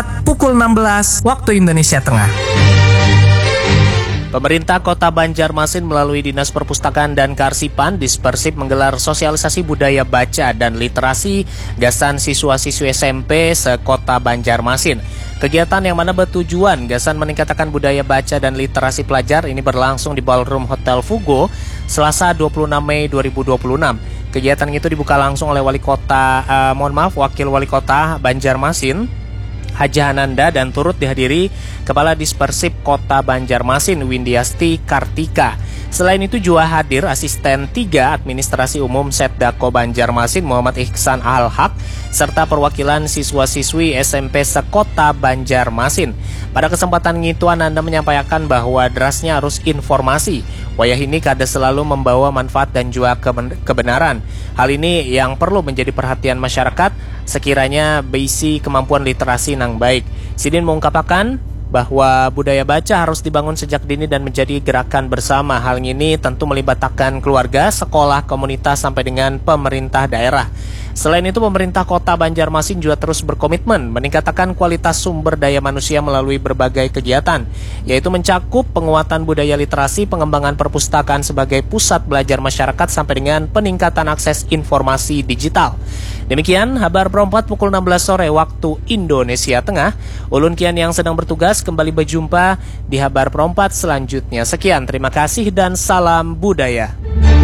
Perempat, pukul 16 waktu Indonesia Tengah. Pemerintah Kota Banjarmasin melalui Dinas Perpustakaan dan Kearsipan Dispersip menggelar sosialisasi budaya baca dan literasi gasan siswa-siswi SMP se-Kota Banjarmasin. Kegiatan yang mana bertujuan gasan meningkatkan budaya baca dan literasi pelajar ini berlangsung di Ballroom Hotel Fugo Selasa 26 Mei 2026. Kegiatan itu dibuka langsung oleh Wakil Wali Kota Banjarmasin Haji Hananda dan turut dihadiri Kepala Dispersip Kota Banjarmasin Windiasti Kartika. Selain itu juga hadir Asisten 3 Administrasi Umum Setdako Banjarmasin Muhammad Ihsan Al-Haq serta perwakilan siswa-siswi SMP se-Kota Banjarmasin. Pada kesempatan itu Ananda menyampaikan bahwa derasnya arus informasi wayah ini kada selalu membawa manfaat dan juga kebenaran. Hal ini yang perlu menjadi perhatian masyarakat sekiranya berisi kemampuan literasi yang baik. Sidin mengungkapkan bahwa budaya baca harus dibangun sejak dini dan menjadi gerakan bersama. Hal ini tentu melibatkan keluarga, sekolah, komunitas sampai dengan pemerintah daerah. Selain itu, pemerintah Kota Banjarmasin juga terus berkomitmen meningkatkan kualitas sumber daya manusia melalui berbagai kegiatan, yaitu mencakup penguatan budaya literasi, pengembangan perpustakaan sebagai pusat belajar masyarakat sampai dengan peningkatan akses informasi digital. Demikian Habar Perempat pukul 16 sore waktu Indonesia Tengah. Ulun Kian yang sedang bertugas kembali berjumpa di Habar Perempat selanjutnya. Sekian, terima kasih dan salam budaya.